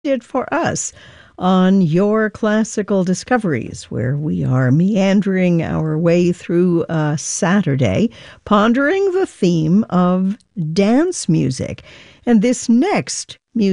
did for us on Your Classical Discoveries, where we are meandering our way through Saturday, pondering the theme of dance music. And this next music